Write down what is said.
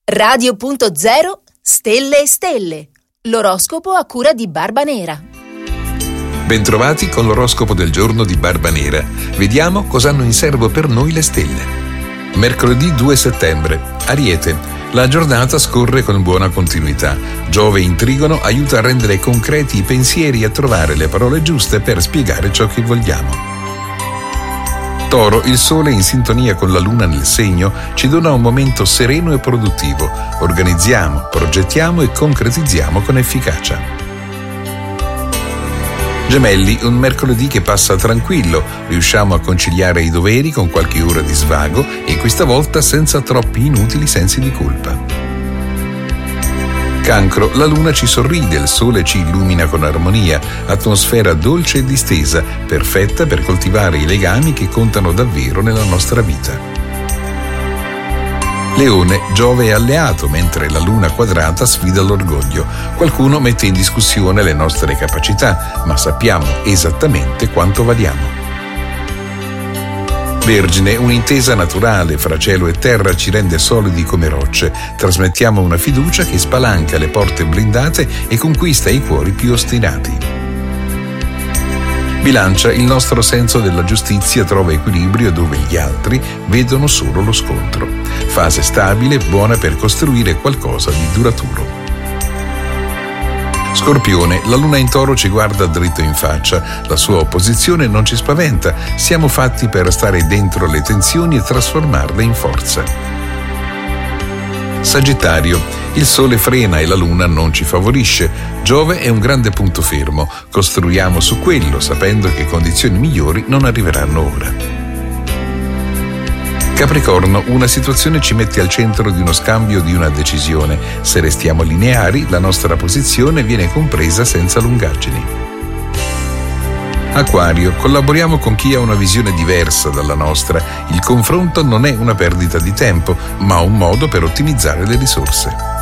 Radio.0 Stelle e Stelle. L'oroscopo a cura di Barba Nera. Bentrovati con l'oroscopo del giorno di Barba Nera. Vediamo cosa hanno in serbo per noi le stelle. Mercoledì 2 settembre. Ariete. La giornata scorre con buona continuità. Giove in Trigono aiuta a rendere concreti i pensieri e a trovare le parole giuste per spiegare ciò che vogliamo. Toro, il sole in sintonia con la luna nel segno ci dona un momento sereno e produttivo. Organizziamo, progettiamo e concretizziamo con efficacia. Gemelli, un mercoledì che passa tranquillo, riusciamo a conciliare i doveri con qualche ora di svago e questa volta senza troppi inutili sensi di colpa. Cancro, la luna ci sorride, il sole ci illumina con armonia, atmosfera dolce e distesa, perfetta per coltivare i legami che contano davvero nella nostra vita. Leone, Giove è alleato mentre la luna quadrata sfida l'orgoglio. Qualcuno mette in discussione le nostre capacità, ma sappiamo esattamente quanto valiamo. Vergine, un'intesa naturale fra cielo e terra ci rende solidi come rocce. Trasmettiamo una fiducia che spalanca le porte blindate e conquista i cuori più ostinati. Bilancia, il nostro senso della giustizia trova equilibrio dove gli altri vedono solo lo scontro. Fase stabile, buona per costruire qualcosa di duraturo. Scorpione, la luna in Toro ci guarda dritto in faccia, la sua opposizione non ci spaventa, siamo fatti per stare dentro le tensioni e trasformarle in forza. Sagittario, il sole frena e la luna non ci favorisce, Giove è un grande punto fermo, costruiamo su quello sapendo che condizioni migliori non arriveranno ora. Capricorno, una situazione ci mette al centro di uno scambio, di una decisione. Se restiamo lineari, la nostra posizione viene compresa senza lungaggini. Acquario, collaboriamo con chi ha una visione diversa dalla nostra. Il confronto non è una perdita di tempo, ma un modo per ottimizzare le risorse.